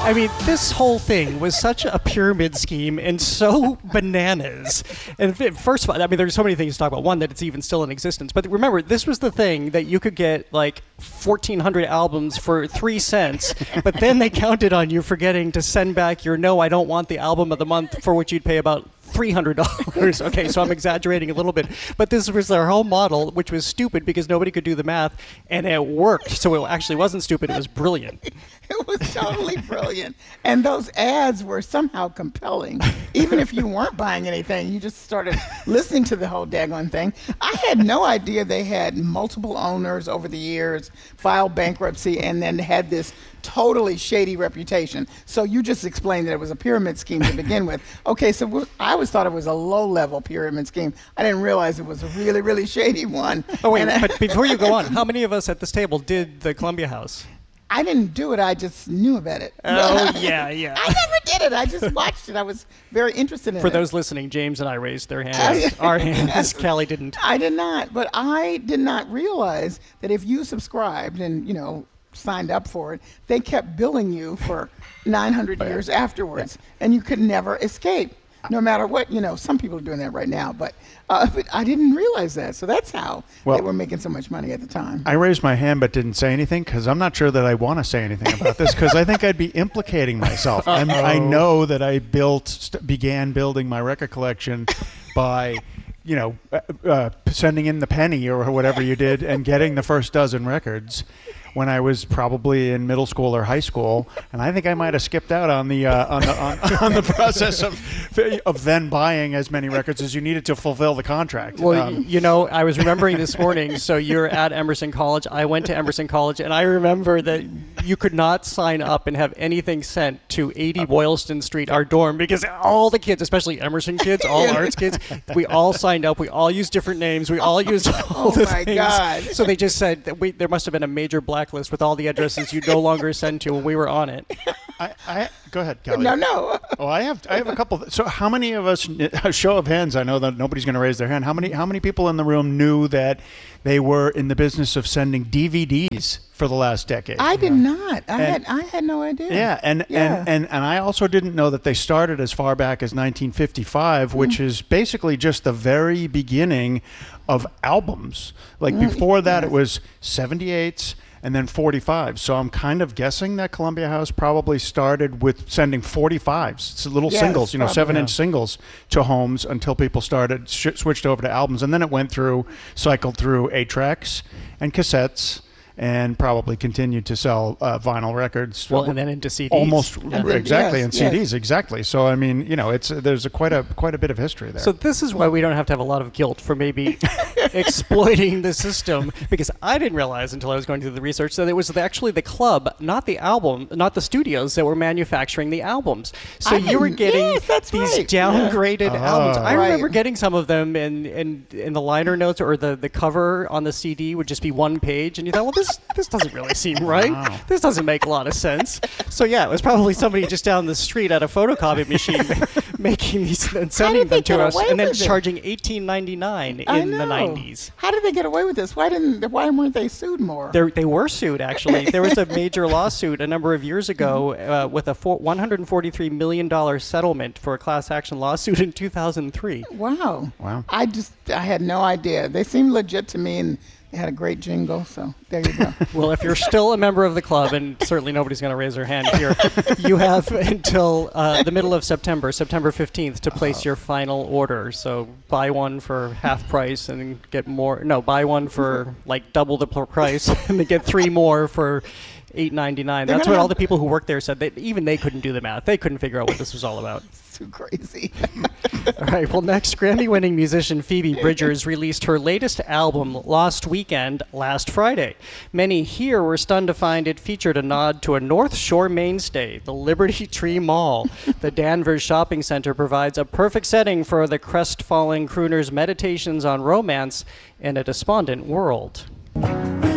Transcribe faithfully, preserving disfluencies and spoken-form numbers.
I mean, this whole thing was such a pyramid scheme and so bananas. And first of all, I mean, there's so many things to talk about. One, that it's even still in existence. But remember, this was the thing that you could get like fourteen hundred albums for three cents. But then they counted on you forgetting to send back your no, I don't want the album of the month, for which you'd pay about three hundred dollars. Okay, so I'm exaggerating a little bit. But this was their whole model, which was stupid because nobody could do the math, and it worked. So it actually wasn't stupid. It was brilliant. It was totally brilliant. And those ads were somehow compelling. Even if you weren't buying anything, you just started listening to the whole daggone thing. I had no idea they had multiple owners over the years, filed bankruptcy, and then had this totally shady reputation. So you just explained that it was a pyramid scheme to begin with. Okay, so I always thought it was a low-level pyramid scheme. I didn't realize it was a really, really shady one. Oh, wait, and but before you go on, how many of us at this table did the Columbia House? I didn't do it. I just knew about it. Oh, yeah, yeah. I never did it. I just watched it. I was very interested in For it. For those listening, James and I raised their hands. Our hands. Callie didn't. I did not. But I did not realize that if you subscribed and, you know, signed up for it, they kept billing you for nine hundred oh, yeah. years afterwards. Yeah. And you could never escape. No matter what, you know, some people are doing that right now, but, uh, but I didn't realize that. So that's how well, they were making so much money at the time. I raised my hand but didn't say anything because I'm not sure that I want to say anything about this because I think I'd be implicating myself. And I know that I built, st- began building my record collection by, you know, uh, uh, sending in the penny or whatever you did and getting the first dozen records when I was probably in middle school or high school, and I think I might have skipped out on the uh, on the on, on the process of of then buying as many records as you needed to fulfill the contract. Well, um, you know, I was remembering this morning. So you're at Emerson College. I went to Emerson College, and I remember that you could not sign up and have anything sent to eighty Boylston Street, our dorm, because all the kids, especially Emerson kids, all arts kids, we all signed up. We all used different names. We all used all oh the my things. God. So they just said that we, there must have been a major blacklist with all the addresses you no longer send to when we were on it. I, I go ahead, Kelly. No, no. Oh, I have I have a couple. So how many of us? A show of hands. I know that nobody's going to raise their hand. How many how many people in the room knew that they were in the business of sending D V Ds for the last decade? I did not. I and, had I had no idea. Yeah, and, yeah. and and and I also didn't know that they started as far back as nineteen fifty-five, mm. which is basically just the very beginning of albums. Like mm. before that, yes. It was seventy-eights. And then forty-five. So I'm kind of guessing that Columbia House probably started with sending forty-fives. It's little yes, singles, you know, probably, seven-inch yeah. singles to homes until people started, sh- switched over to albums. And then it went through, cycled through eight tracks and cassettes and probably continued to sell uh, vinyl records. Well, and then into C Ds. Almost, yeah. exactly, yes, and C Ds, yes. exactly. So, I mean, you know, it's there's a quite a quite a bit of history there. So this is why we don't have to have a lot of guilt for maybe exploiting the system, because I didn't realize until I was going through the research that it was actually the club, not the album, not the studios that were manufacturing the albums. So I you were getting yes, that's these right. downgraded yeah. albums. Oh, I right. remember getting some of them in, in, in the liner notes, or the, the cover on the C D would just be one page, and you thought, well, this this doesn't really seem right. Wow. This doesn't make a lot of sense. So yeah, it was probably somebody just down the street at a photocopy machine making these and sending them to us, and then charging eighteen ninety-nine in the nineties. How did they get away with this? Why didn't? Why weren't they sued more? They're, they were sued, actually. There was a major lawsuit a number of years ago uh, with a four, one hundred forty-three million dollars settlement for a class action lawsuit in two thousand three. Wow. Wow. I just I had no idea. They seemed legit to me, and they had a great jingle. So there you go. Well, if you're still a member of the club, and certainly nobody's going to raise their hand here, you have until uh, the middle of September, September fifteenth, to place uh, your final order. So buy one for half price and then get more. No, buy one for like double the pr- price and then get three more for eight ninety-nine. That's what all the people who worked there said. That even they couldn't do the math. They couldn't figure out what this was all about. It's too crazy. All right. Well, next, Grammy-winning musician Phoebe Bridgers released her latest album, Lost Weekend, last Friday. Many here were stunned to find it featured a nod to a North Shore mainstay, the Liberty Tree Mall. The Danvers Shopping Center provides a perfect setting for the crestfallen crooner's meditations on romance in a despondent world.